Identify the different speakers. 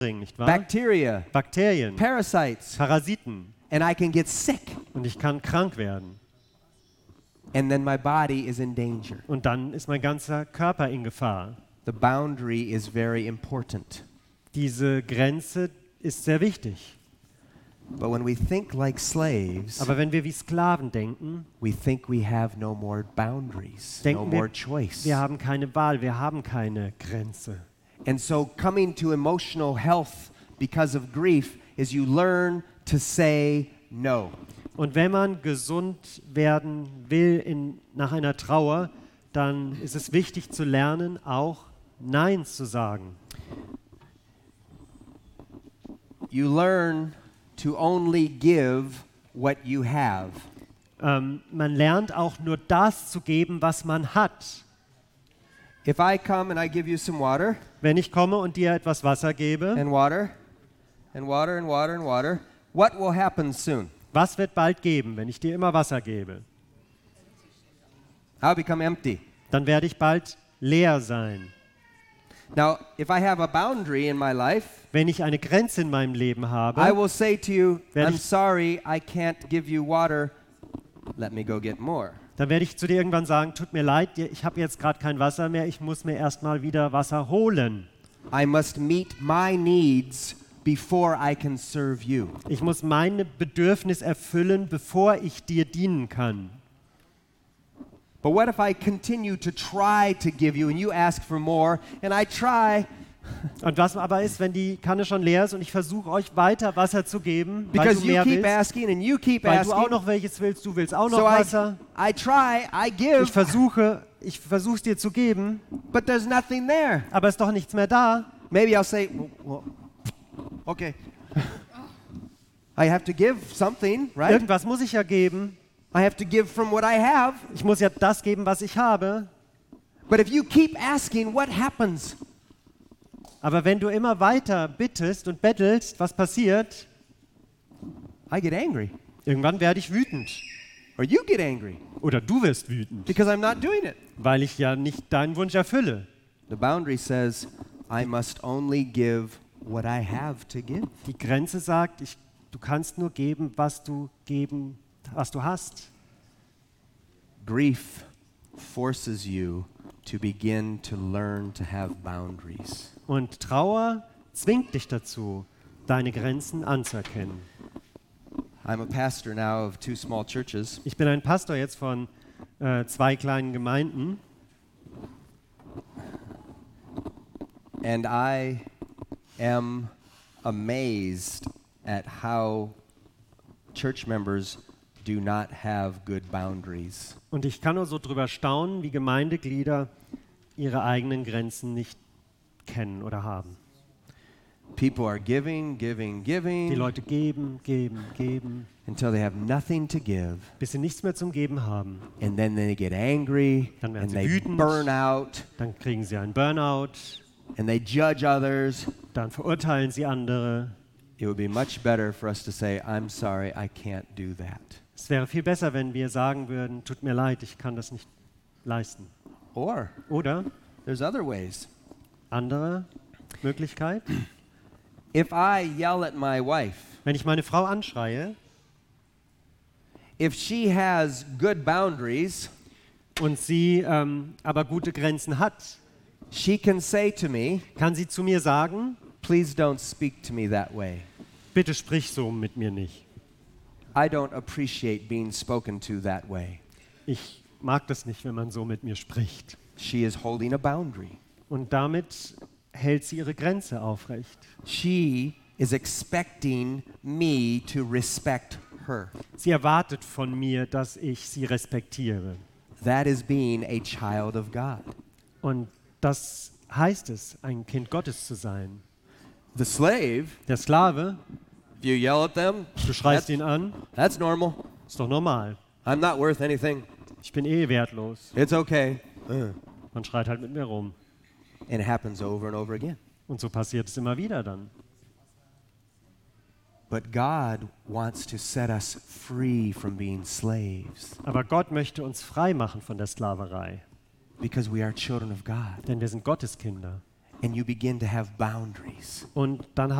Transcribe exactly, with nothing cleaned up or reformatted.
Speaker 1: bringen, nicht wahr?
Speaker 2: bacteria,
Speaker 1: Bakterien,
Speaker 2: parasites,
Speaker 1: Parasiten.
Speaker 2: and I can get sick.
Speaker 1: Und ich kann krank werden.
Speaker 2: And then my body is in danger.
Speaker 1: Und dann ist mein ganzer Körper in Gefahr.
Speaker 2: The boundary is very important.
Speaker 1: Diese Grenze ist sehr wichtig.
Speaker 2: But when we think like slaves,
Speaker 1: Aber wenn wir wie Sklaven denken,
Speaker 2: we think we have no more boundaries, no
Speaker 1: denken
Speaker 2: more
Speaker 1: wir,
Speaker 2: choice.
Speaker 1: wir haben keine Wahl, wir haben keine Grenze.
Speaker 2: And so coming to emotional health because of grief is you learn to say no.
Speaker 1: Und wenn man gesund werden will in, nach einer Trauer, dann ist es wichtig zu lernen, auch Nein zu sagen.
Speaker 2: You learn to only give what you have.
Speaker 1: Ähm, man lernt auch nur das zu geben, was man hat.
Speaker 2: If I come and I give you some water
Speaker 1: Wenn ich komme und dir etwas Wasser gebe,
Speaker 2: and water and water and water and water, what will happen soon?
Speaker 1: was wird bald geben, wenn ich dir immer Wasser gebe?
Speaker 2: I'll become empty.
Speaker 1: Dann werde ich bald leer sein.
Speaker 2: Now, if I have a boundary in my life,
Speaker 1: Wenn ich eine Grenze in meinem Leben
Speaker 2: I
Speaker 1: habe,
Speaker 2: will say to you,
Speaker 1: Werde
Speaker 2: I'm
Speaker 1: ich-
Speaker 2: sorry, I can't give you water. Let me go get more.
Speaker 1: dann werde ich zu dir irgendwann sagen, tut mir leid, ich habe jetzt gerade kein Wasser mehr, ich muss mir erstmal wieder Wasser holen.
Speaker 2: I must meet my needs before I can serve you.
Speaker 1: Ich muss meine Bedürfnis erfüllen, bevor ich dir dienen kann.
Speaker 2: But what if I continue to try to give you and you ask for more and I try
Speaker 1: Und was aber ist, wenn die Kanne schon leer ist und ich versuche euch weiter Wasser zu geben, weil
Speaker 2: because
Speaker 1: du
Speaker 2: you
Speaker 1: mehr
Speaker 2: keep
Speaker 1: willst,
Speaker 2: asking and you keep
Speaker 1: weil du auch
Speaker 2: asking.
Speaker 1: noch welches willst, du willst auch noch
Speaker 2: So I,
Speaker 1: Wasser.
Speaker 2: I try, I give,
Speaker 1: Ich versuche, ich versuche es dir zu geben,
Speaker 2: but there's nothing there.
Speaker 1: aber es ist doch nichts mehr da.
Speaker 2: Maybe I'll say, well, well, okay. I have to give something, right?
Speaker 1: Irgendwas muss ich ja geben.
Speaker 2: I have to give from what I have.
Speaker 1: Ich muss ja das geben, was ich habe.
Speaker 2: But if you keep asking, what happens?
Speaker 1: Aber wenn du immer weiter bittest und bettelst, was passiert?
Speaker 2: I get angry.
Speaker 1: Irgendwann werde ich wütend.
Speaker 2: Or you get angry
Speaker 1: Oder du wirst wütend,
Speaker 2: because I'm not doing it.
Speaker 1: weil ich ja nicht deinen Wunsch erfülle.
Speaker 2: The boundary says, I must only give what I have to give.
Speaker 1: Die Grenze sagt, ich, du kannst nur geben, was du geben, was du hast.
Speaker 2: Grief forces you to begin to learn to have boundaries.
Speaker 1: Und Trauer zwingt dich dazu, deine Grenzen anzuerkennen.
Speaker 2: I'm a pastor now of two small churches,
Speaker 1: Ich bin ein Pastor jetzt von äh, zwei kleinen Gemeinden
Speaker 2: and I am amazed at how church members do not have good boundaries.
Speaker 1: und ich kann nur so drüber staunen, wie Gemeindeglieder ihre eigenen Grenzen nicht kennen oder haben.
Speaker 2: People are giving, giving,
Speaker 1: Die
Speaker 2: giving
Speaker 1: Leute geben, geben, geben,
Speaker 2: until they have nothing to give.
Speaker 1: bis sie nichts mehr zum Geben haben.
Speaker 2: And then they get angry
Speaker 1: Dann werden
Speaker 2: and
Speaker 1: sie
Speaker 2: they
Speaker 1: wütend.
Speaker 2: burn out
Speaker 1: Dann kriegen sie einen Burnout,
Speaker 2: and they judge others.
Speaker 1: dann verurteilen sie andere.
Speaker 2: It would be much better for us to say, I'm sorry, I can't do that.
Speaker 1: Es wäre viel besser, wenn wir sagen würden, tut mir leid, ich kann das nicht leisten.
Speaker 2: Or
Speaker 1: Oder
Speaker 2: there's other ways.
Speaker 1: andere Möglichkeit,
Speaker 2: If I yell at my wife,
Speaker 1: wenn ich meine Frau anschreie
Speaker 2: if she has good boundaries,
Speaker 1: und sie ähm, aber gute Grenzen hat,
Speaker 2: she can say to me,
Speaker 1: kann sie zu mir sagen,
Speaker 2: please don't speak to me that way.
Speaker 1: bitte sprich so mit mir nicht.
Speaker 2: I don't appreciate being spoken to that way.
Speaker 1: Ich mag das nicht, wenn man so mit mir spricht.
Speaker 2: She is holding a boundary.
Speaker 1: Und damit hält sie ihre Grenze aufrecht.
Speaker 2: She is expecting me to respect her.
Speaker 1: Sie erwartet von mir, dass ich sie respektiere.
Speaker 2: That is being a child of God.
Speaker 1: Und das heißt es, ein Kind Gottes zu sein.
Speaker 2: The slave,
Speaker 1: Der Sklave,
Speaker 2: if you yell at them,
Speaker 1: du schreist
Speaker 2: that's,
Speaker 1: ihn an,
Speaker 2: that's normal.
Speaker 1: ist doch normal.
Speaker 2: I'm not worth anything.
Speaker 1: Ich bin eh wertlos.
Speaker 2: It's okay. Uh.
Speaker 1: Man schreit halt mit mir rum.
Speaker 2: And it happens over and over again.
Speaker 1: Und so passiert es immer wieder dann.
Speaker 2: But God wants to set us free from being slaves
Speaker 1: Aber Gott möchte uns frei machen von der Sklaverei.
Speaker 2: because we are children of God.
Speaker 1: Denn wir sind Gottes Kinder.
Speaker 2: and you begin to have boundaries.
Speaker 1: Und dann